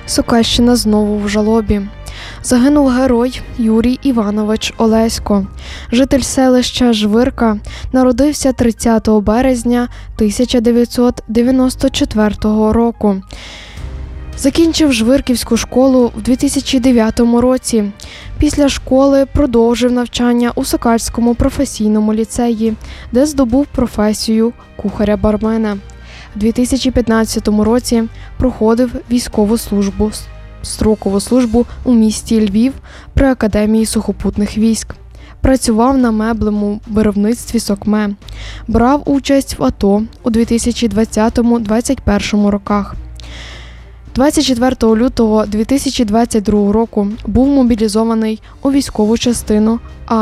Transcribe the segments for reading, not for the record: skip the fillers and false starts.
Сокальщина знову в жалобі. Загинув герой Юрій Іванович Олесько. Житель селища Жвирка народився 30 березня 1994 року. Закінчив Жвирківську школу в 2009 році. Після школи продовжив навчання у Сокальському професійному ліцеї, де здобув професію кухаря-бармена. У 2015 році проходив військову службу, строкову службу у місті Львів при Академії сухопутних військ. Працював на меблевому виробництві «Сокме». Брав участь в АТО у 2020-2021 роках. 24 лютого 2022 року був мобілізований у військову частину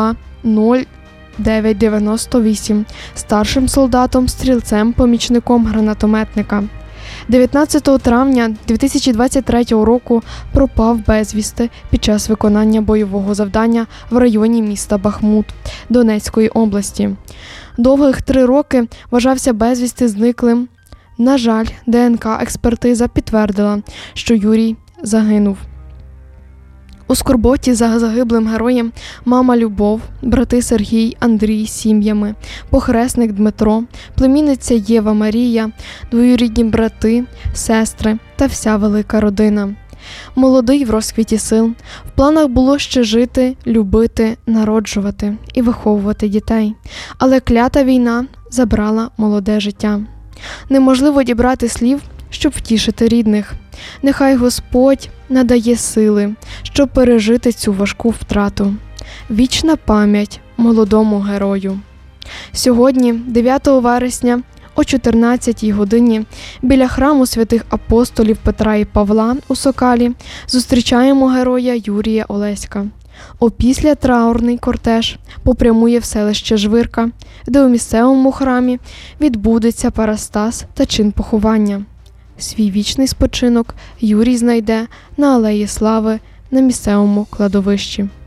А-0998 старшим солдатом-стрільцем-помічником гранатометника. 19 травня 2023 року пропав безвісти під час виконання бойового завдання в районі міста Бахмут Донецької області. Довгих 3 роки вважався безвісти зниклим. На жаль, ДНК-експертиза підтвердила, що Юрій загинув. У скорботі за загиблим героєм мама Любов, брати Сергій, Андрій з сім'ями, похресник Дмитро, племінниця Єва Марія, двоюрідні брати, сестри та вся велика родина. Молодий в розквіті сил, в планах було ще жити, любити, народжувати і виховувати дітей. Але клята війна забрала молоде життя. Неможливо дібрати слів, щоб втішити рідних. Нехай Господь надає сили, щоб пережити цю важку втрату. Вічна пам'ять молодому герою. Сьогодні, 9 вересня, о 14-й годині, біля храму святих апостолів Петра і Павла у Сокалі зустрічаємо героя Юрія Олеська. Опісля траурний кортеж попрямує в селище Жвирка, де у місцевому храмі відбудеться парастас та чин поховання. Свій вічний спочинок Юрій знайде на Алеї Слави на місцевому кладовищі.